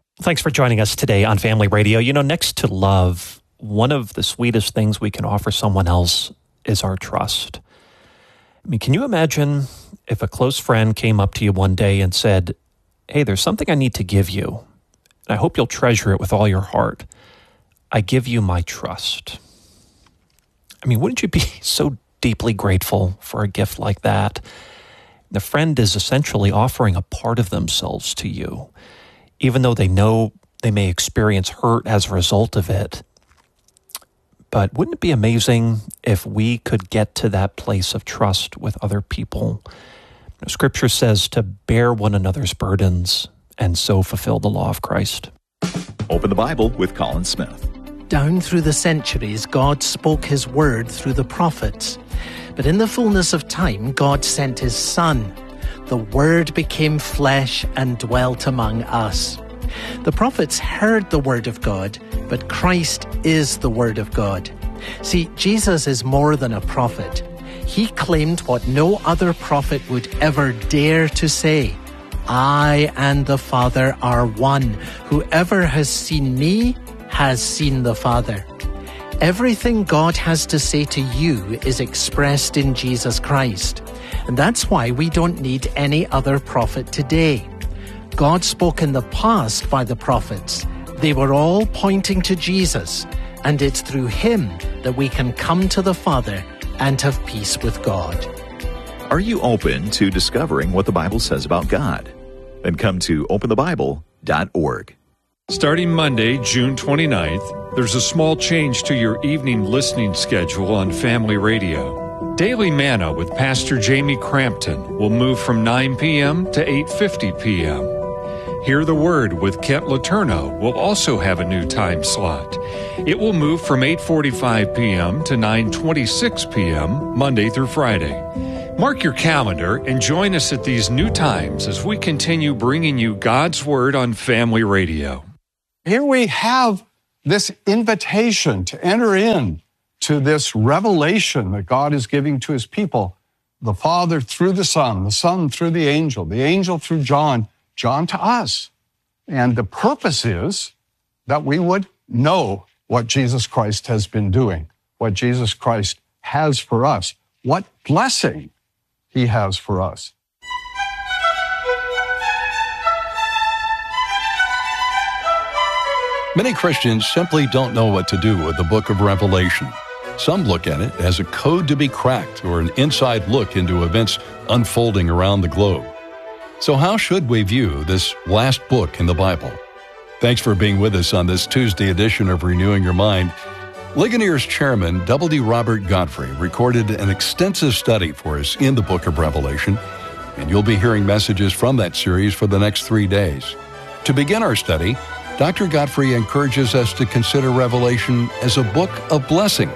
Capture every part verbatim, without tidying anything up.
Thanks for joining us today on Family Radio. You know, next to love, one of the sweetest things we can offer someone else is our trust. I mean, can you imagine if a close friend came up to you one day and said, "Hey, there's something I need to give you, and I hope you'll treasure it with all your heart. I give you my trust." I mean, wouldn't you be so deeply grateful for a gift like that? The friend is essentially offering a part of themselves to you, even though they know they may experience hurt as a result of it. But wouldn't it be amazing if we could get to that place of trust with other people? Scripture says to bear one another's burdens and so fulfill the law of Christ. Open the Bible with Colin Smith. Down through the centuries, God spoke his word through the prophets. But in the fullness of time, God sent his Son. The Word became flesh and dwelt among us. The prophets heard the Word of God, but Christ is the Word of God. See, Jesus is more than a prophet. He claimed what no other prophet would ever dare to say. I and the Father are one. Whoever has seen me has seen the Father. Everything God has to say to you is expressed in Jesus Christ. And that's why we don't need any other prophet today. God spoke in the past by the prophets. They were all pointing to Jesus, and it's through him that we can come to the Father and have peace with God. Are you open to discovering what the Bible says about God? Then come to open the bible dot org. Starting Monday, June twenty-ninth, there's a small change to your evening listening schedule on Family Radio. Daily Manna with Pastor Jamie Crampton will move from nine p.m. to eight fifty p.m. Hear the Word with Kent Letourneau will also have a new time slot. It will move from eight forty-five p.m. to nine twenty-six p.m. Monday through Friday. Mark your calendar and join us at these new times as we continue bringing you God's Word on Family Radio. Here we have this invitation to enter in to this revelation that God is giving to his people. The Father through the Son, the Son through the angel, the angel through John, John to us. And the purpose is that we would know what Jesus Christ has been doing, what Jesus Christ has for us, what blessing he has for us. Many Christians simply don't know what to do with the book of Revelation. Some look at it as a code to be cracked or an inside look into events unfolding around the globe. So how should we view this last book in the Bible? Thanks for being with us on this Tuesday edition of Renewing Your Mind. Ligonier's chairman, W D Robert Godfrey, recorded an extensive study for us in the book of Revelation, and you'll be hearing messages from that series for the next three days. To begin our study, Doctor Godfrey encourages us to consider Revelation as a book of blessing.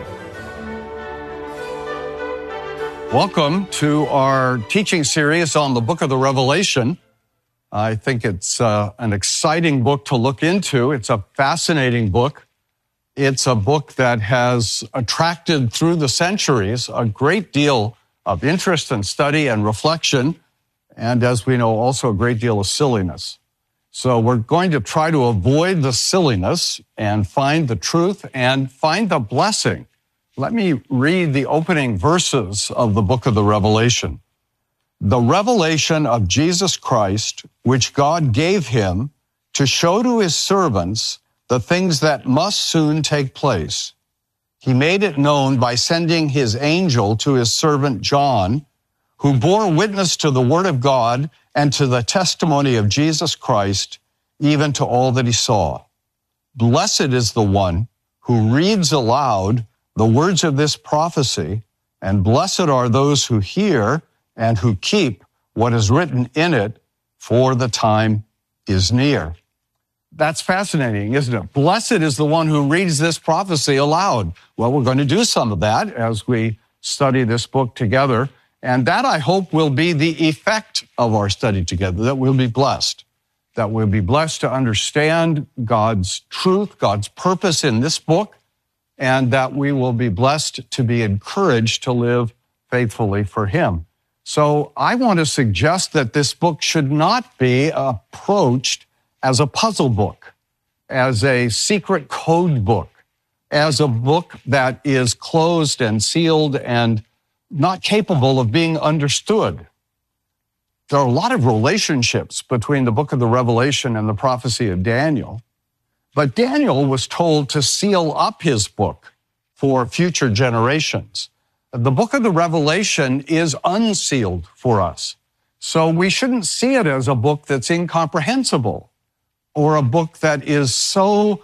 Welcome to our teaching series on the book of the Revelation. I think it's uh, an exciting book to look into. It's a fascinating book. It's a book that has attracted through the centuries a great deal of interest and study and reflection, and as we know, also a great deal of silliness. So we're going to try to avoid the silliness and find the truth and find the blessing. Let me read the opening verses of the book of the Revelation. The revelation of Jesus Christ, which God gave him to show to his servants the things that must soon take place. He made it known by sending his angel to his servant John, who bore witness to the word of God and to the testimony of Jesus Christ, even to all that he saw. Blessed is the one who reads aloud the words of this prophecy, and blessed are those who hear and who keep what is written in it, for the time is near. That's fascinating, isn't it? Blessed is the one who reads this prophecy aloud. Well, we're going to do some of that as we study this book together. And that, I hope, will be the effect of our study together, that we'll be blessed, that we'll be blessed to understand God's truth, God's purpose in this book, and that we will be blessed to be encouraged to live faithfully for him. So I want to suggest that this book should not be approached as a puzzle book, as a secret code book, as a book that is closed and sealed and not capable of being understood. There are a lot of relationships between the book of the Revelation and the prophecy of Daniel, but Daniel was told to seal up his book for future generations. The book of the Revelation is unsealed for us, so we shouldn't see it as a book that's incomprehensible or a book that is so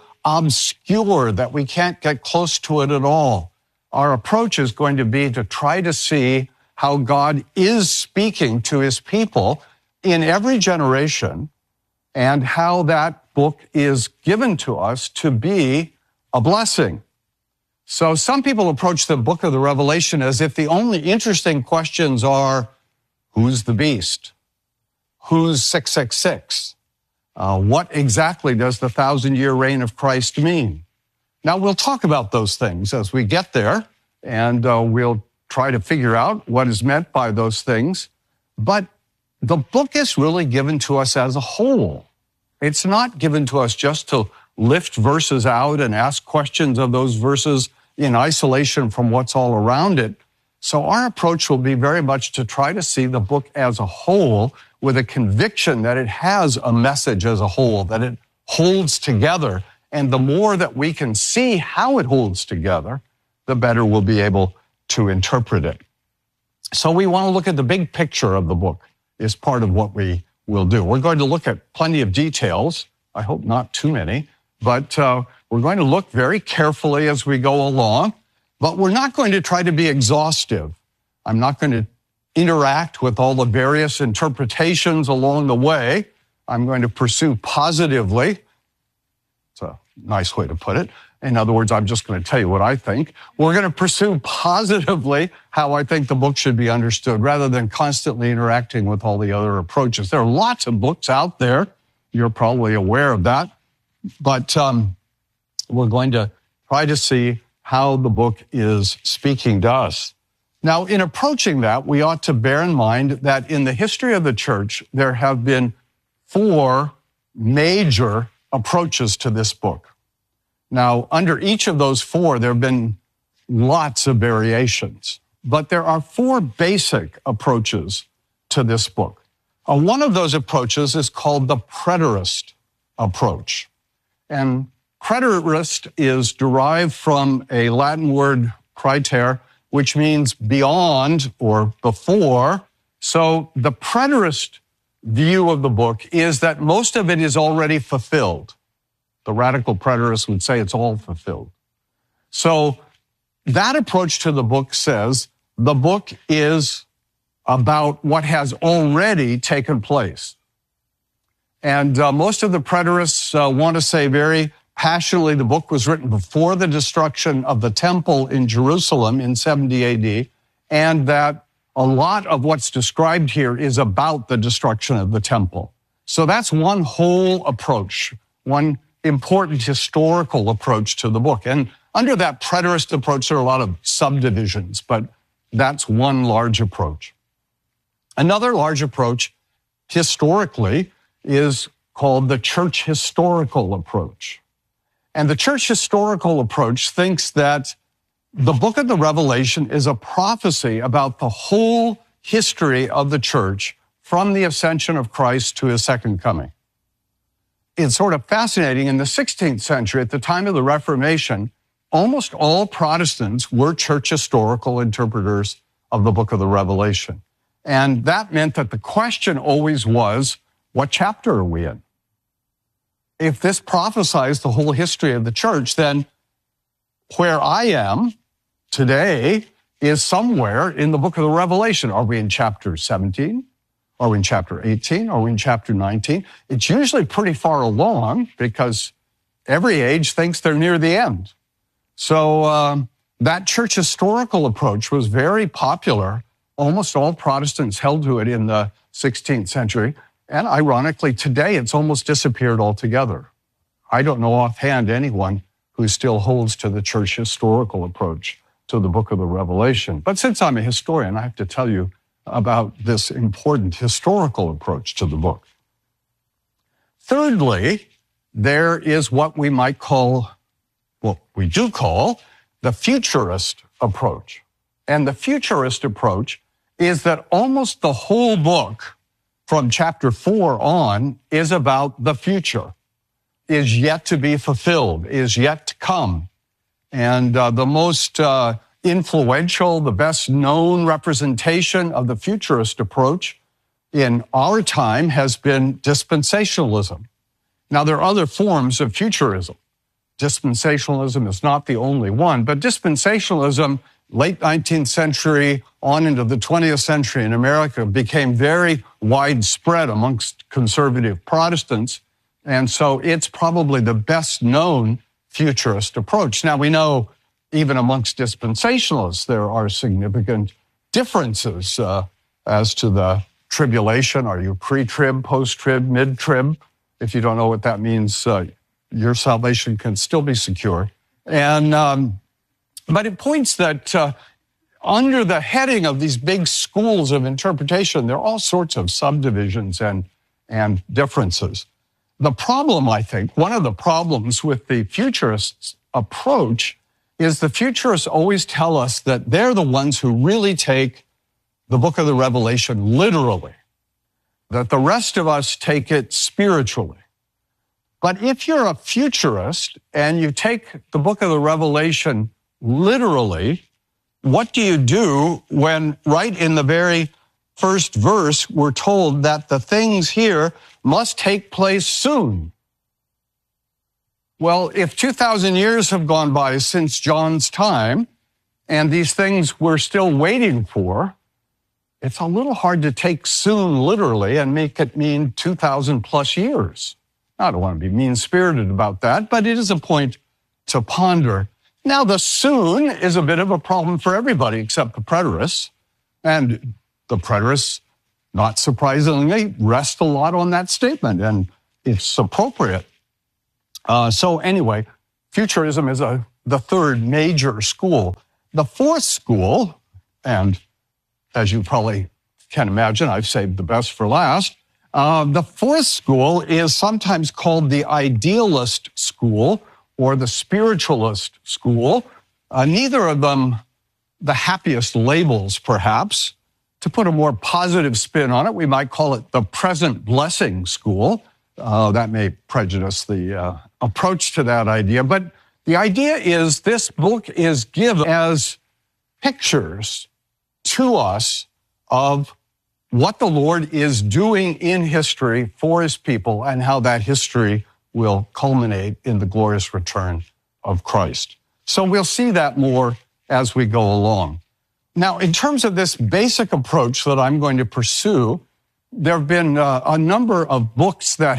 obscure that we can't get close to it at all. Our approach is going to be to try to see how God is speaking to his people in every generation and how that book is given to us to be a blessing. So some people approach the book of the Revelation as if the only interesting questions are, who's the beast? Who's six six six? Uh, what exactly does the thousand-year reign of Christ mean? Now, we'll talk about those things as we get there, and uh, we'll try to figure out what is meant by those things. But the book is really given to us as a whole. It's not given to us just to lift verses out and ask questions of those verses in isolation from what's all around it. So our approach will be very much to try to see the book as a whole with a conviction that it has a message as a whole, that it holds together. And the more that we can see how it holds together, the better we'll be able to interpret it. So we want to look at the big picture of the book is part of what we will do. We're going to look at plenty of details. I hope not too many, but uh, we're going to look very carefully as we go along, but we're not going to try to be exhaustive. I'm not going to interact with all the various interpretations along the way. I'm going to pursue positively. It's a nice way to put it. In other words, I'm just going to tell you what I think. We're going to pursue positively how I think the book should be understood rather than constantly interacting with all the other approaches. There are lots of books out there. You're probably aware of that. But um, we're going to try to see how the book is speaking to us. Now, in approaching that, we ought to bear in mind that in the history of the church, there have been four major approaches to this book. Now, under each of those four, there have been lots of variations, but there are four basic approaches to this book. Uh, one of those approaches is called the preterist approach. And preterist is derived from a Latin word, praeter, which means beyond or before. So the preterist view of the book is that most of it is already fulfilled. The radical preterist would say it's all fulfilled. So that approach to the book says the book is about what has already taken place. And uh, most of the preterists uh, want to say very passionately the book was written before the destruction of the temple in Jerusalem in seventy A D, and that a lot of what's described here is about the destruction of the temple. So that's one whole approach, one important historical approach to the book. And under that preterist approach, there are a lot of subdivisions, but that's one large approach. Another large approach, historically, is called the church historical approach. And the church historical approach thinks that the book of the Revelation is a prophecy about the whole history of the church from the ascension of Christ to his second coming. It's sort of fascinating. In the sixteenth century, at the time of the Reformation, almost all Protestants were church historical interpreters of the book of the Revelation. And that meant that the question always was, what chapter are we in? If this prophesies the whole history of the church, then where I am today is somewhere in the book of the Revelation. Are we in chapter seventeen? Are we in chapter eighteen? Are we in chapter nineteen? It's usually pretty far along because every age thinks they're near the end. So um, that church historical approach was very popular. Almost all Protestants held to it in the sixteenth century. And ironically, today it's almost disappeared altogether. I don't know offhand anyone who still holds to the church historical approach to the book of the Revelation. But since I'm a historian, I have to tell you about this important historical approach to the book. thirdly, there is what we might call, what we do call, the futurist approach. And the futurist approach is that almost the whole book from chapter four on is about the future, is yet to be fulfilled, is yet to come. And uh, the most uh, influential, the best known representation of the futurist approach in our time has been dispensationalism. Now, there are other forms of futurism. Dispensationalism is not the only one, but dispensationalism, late nineteenth century on into the twentieth century in America, became very widespread amongst conservative Protestants. And so it's probably the best known futurist approach. Now, we know even amongst dispensationalists, there are significant differences uh, as to the tribulation. Are you pre-trib, post-trib, mid-trib? If you don't know what that means, uh, your salvation can still be secure. And um, but it points that uh, under the heading of these big schools of interpretation, there are all sorts of subdivisions and, and differences. The problem, I think, one of the problems with the futurists' approach is the futurists always tell us that they're the ones who really take the book of the Revelation literally, that the rest of us take it spiritually. But if you're a futurist and you take the book of the Revelation literally, what do you do when right in the very first verse we're told that the things here must take place soon? Well, if two thousand years have gone by since John's time and these things we're still waiting for, it's a little hard to take soon literally and make it mean two thousand plus years. I don't want to be mean-spirited about that, but it is a point to ponder. Now, the soon is a bit of a problem for everybody except the preterists. And the preterists, not surprisingly, rest a lot on that statement, and it's appropriate. Uh, so anyway, futurism is a, the third major school. The fourth school, and as you probably can imagine, I've saved the best for last. Uh, the fourth school is sometimes called the idealist school or the spiritualist school. Uh, neither of them the happiest labels, perhaps. To put a more positive spin on it, we might call it the present blessing school. Uh, that may prejudice the uh, approach to that idea. But the idea is this book is given as pictures to us of what the Lord is doing in history for his people and how that history will culminate in the glorious return of Christ. So we'll see that more as we go along. Now, in terms of this basic approach that I'm going to pursue, there have been uh, a number of books that